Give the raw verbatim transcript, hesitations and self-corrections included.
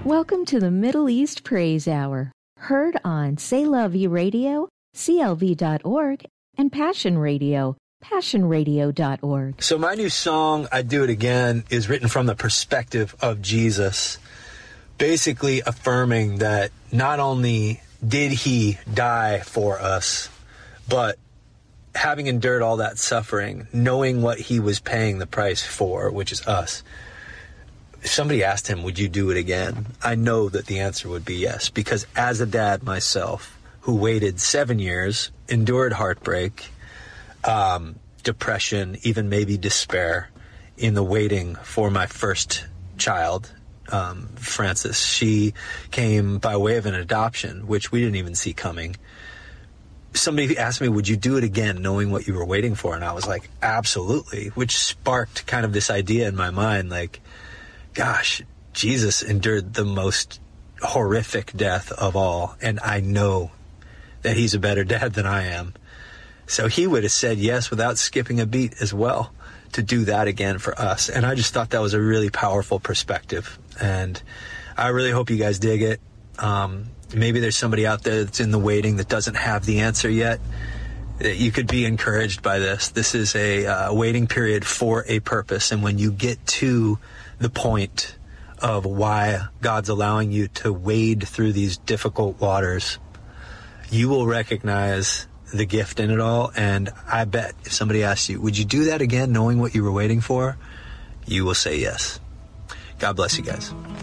Welcome to the Middle East Praise Hour, heard on C'est La Vie Radio, C L V dot org, and Passion Radio, passion radio dot org. So my new song, I Do It Again, is written from the perspective of Jesus, basically affirming that not only did he die for us, but having endured all that suffering, knowing what he was paying the price for, which is us. If somebody asked him, would you do it again? I know that the answer would be yes, because as a dad myself, who waited seven years, endured heartbreak, um, depression, even maybe despair in the waiting for my first child, um, Frances. She came by way of an adoption, which we didn't even see coming. Somebody asked me, would you do it again knowing what you were waiting for? And I was like, absolutely, which sparked kind of this idea in my mind, like, gosh, Jesus endured the most horrific death of all, and I know that he's a better dad than I am. So he would have said yes without skipping a beat as well to do that again for us. And I just thought that was a really powerful perspective, and I really hope you guys dig it. Um, maybe there's somebody out there that's in the waiting that doesn't have the answer yet. You could be encouraged by this. This is a uh, waiting period for a purpose, and when you get to the point of why God's allowing you to wade through these difficult waters, you will recognize the gift in it all. And I bet if somebody asks you, would you do that again knowing what you were waiting for? You will say yes. God bless you guys.